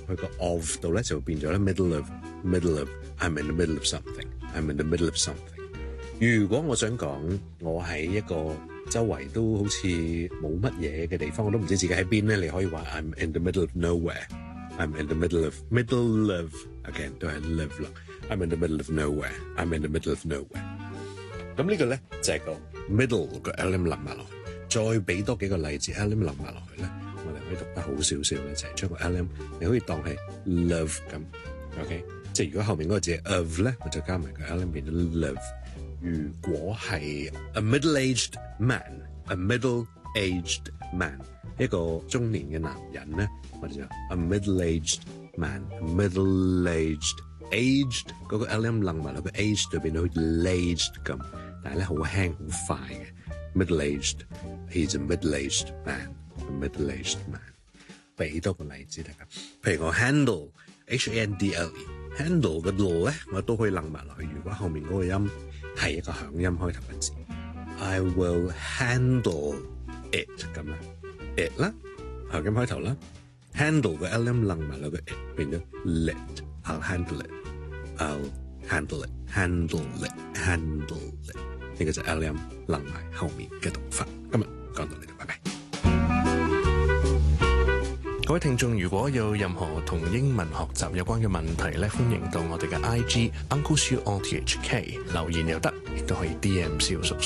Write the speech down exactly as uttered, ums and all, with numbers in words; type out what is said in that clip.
去個 of 度咧，就會變咗咧 middle of middle of I'm in the middle of something I'm in the middle of something。如果我想講我喺一個周圍都好似冇乜嘢嘅地方，我都唔知自己喺邊咧，你可以話 I'm in the middle of nowhere。I'm in the middle of middle of again 都係 live 啦。I'm in the middle of nowhere. I'm in the middle of nowhere。咁呢個咧就係個 middle 個 element 冧埋落去，再俾多幾個例子 element 冧埋落去咧，我哋可以讀得好少少咧，就係將個 element 你可以當係 love 咁 ，OK？ 即係如果後面嗰個字 of 咧，我就加埋個 element 變咗 love。如果係 a middle-aged man，a middle-aged man， 一個中年嘅男人咧，我哋就 a middle-aged man，a middle-aged。aged 嗰個 element 冧埋落個 aged 就變到好似 aged 咁，但係咧好輕好快嘅 middle-aged。He's a middle-aged man. A middle-aged man。俾多個例子大家，譬如我 handle H A N D L E handle 嘅 l 咧，我都可以冧埋落去。如果後面嗰個音係一個響音開頭嘅字 ，I will handle it 咁啦 ，it 啦響音開頭啦 ，handle 嘅 element 冧埋落個 it 變咗 lit。I'll handle it。I'll handle it, handle it, handle it。呢個就 L M 冧埋後面嘅讀法。今日講到呢度，拜拜。 各位聽眾，如果有任何同英文學習有關嘅問題咧，歡迎到我哋嘅 I G Uncle Siu O T H K 留言又得，亦都可以 D M 蕭叔叔。